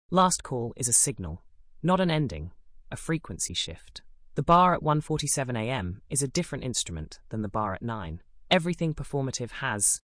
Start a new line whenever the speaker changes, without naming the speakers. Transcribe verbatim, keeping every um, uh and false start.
Last call is a signal, not an ending, a frequency shift. The bar at one forty-seven a m is a different instrument than the bar at nine. Everything performative has